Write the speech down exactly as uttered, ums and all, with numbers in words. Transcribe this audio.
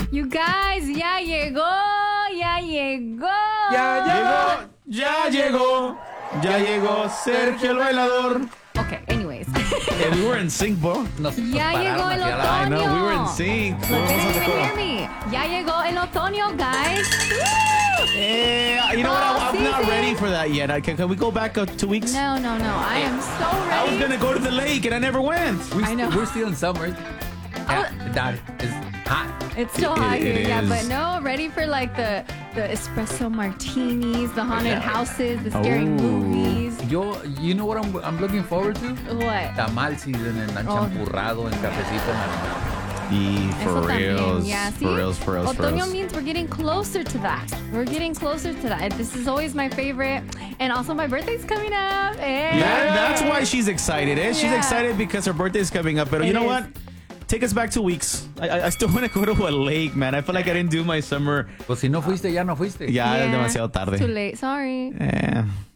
You guys, ya llegó, ya llegó. Ya llegó, ya llegó, ya llegó Sergio el bailador. Okay, anyways. Yeah, we were in sync, bro. Nos, Ya nos llegó el pararon aquí a la- I otoño. know, we were in sync. Look, they didn't even hear me. Ya llegó el otoño, guys. Woo! Eh, you know what? I, I'm not Season. ready for that yet. I, can, can we go back uh, two weeks? No, no, no. I am so I was ready. gonna go to the lake and I never went. We, I know. We're still in summer. Yeah, that is hot. It's still It- hot it here, yeah, is. but no, ready for like the the espresso martinis, the haunted Yeah. houses, the scary Oh. movies. Yo, you know what I'm, I'm looking forward to? What? Tamal season and Oh. champurrado and cafecito. Y for Eso también, reals, yeah, for see? reals, for reals, for Otoño reals. means we're getting closer to that. We're getting closer to that. This is always my favorite. And also my birthday's coming up. Hey. Yeah, that's why she's excited. Eh? She's Yeah. excited because her birthday's coming up. But you It know is. what? Take us back two weeks. I, I, I still want to go to a lake, man. I feel like I didn't do my summer. Pues si no fuiste, ya no fuiste. Ya es Yeah. demasiado tarde. It's too late. Sorry. Eh.